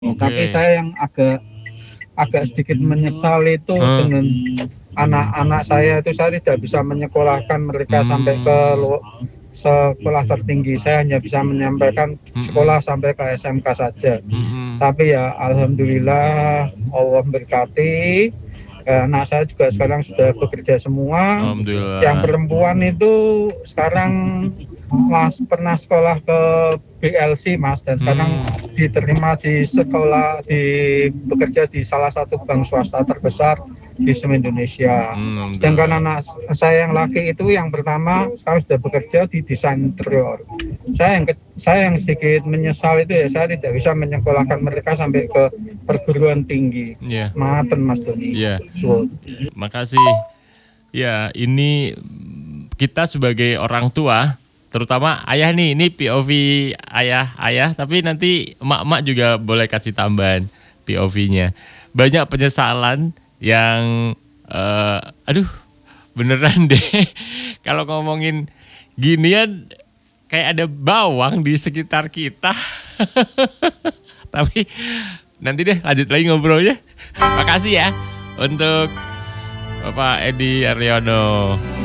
Tapi Oke. saya yang agak sedikit menyesal itu Heeh. dengan anak-anak saya itu, saya tidak bisa menyekolahkan mereka sampai ke Hmm. sekolah tertinggi. Saya hanya bisa menyampaikan Mm-mm. sekolah sampai ke SMK saja. Mm-mm. Tapi ya alhamdulillah Allah berkati. Anak saya juga sekarang sudah bekerja semua. Yang Alhamdulillah. perempuan itu sekarang Mas pernah sekolah ke BLC Mas, dan sekarang Hmm. diterima di sekolah, bekerja di salah satu bank swasta terbesar di seluruh Indonesia. Sedangkan Alhamdulillah. anak saya yang laki itu yang pertama sekarang sudah bekerja di desain interior. Saya yang sedikit menyesal itu ya, saya tidak bisa menyekolahkan mereka sampai ke perguruan tinggi. Iya. Maten Mas Doni. Iya. So, Makasih. Ya, ini kita sebagai orang tua, terutama ayah nih, ini POV ayah, tapi nanti emak-emak juga boleh kasih tambahan POV-nya. Banyak penyesalan yang, aduh, beneran deh. Kalau ngomongin ginian, kayak ada bawang di sekitar kita. Tapi nanti deh lanjut lagi ngobrolnya. Makasih ya untuk Bapak Edi Aryono.